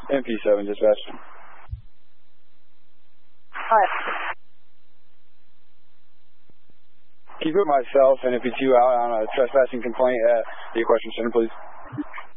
MP7 dispatch. Hi. Can you put myself and MP2 out on a trespassing complaint at the Equestrian Center, please?